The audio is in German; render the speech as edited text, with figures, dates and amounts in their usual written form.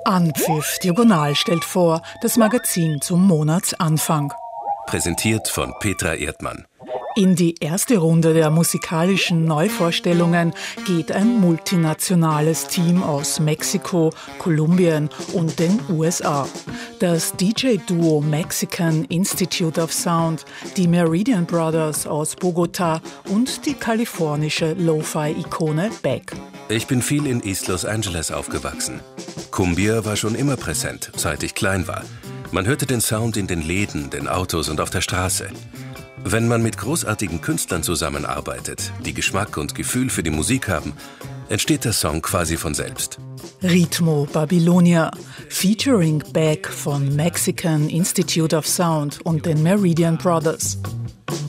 Anpfiff Diagonal stellt vor, das Magazin zum Monatsanfang. Präsentiert von Petra Erdmann. In die erste Runde der musikalischen Neuvorstellungen geht ein multinationales Team aus Mexiko, Kolumbien und den USA. Das DJ-Duo Mexican Institute of Sound, die Meridian Brothers aus Bogota und die kalifornische Lo-Fi-Ikone Beck. Ich bin viel in East Los Angeles aufgewachsen. Cumbia war schon immer präsent, seit ich klein war. Man hörte den Sound in den Läden, den Autos und auf der Straße. Wenn man mit großartigen Künstlern zusammenarbeitet, die Geschmack und Gefühl für die Musik haben, entsteht der Song quasi von selbst. Ritmo Babylonia, featuring Beck von Mexican Institute of Sound und den Meridian Brothers.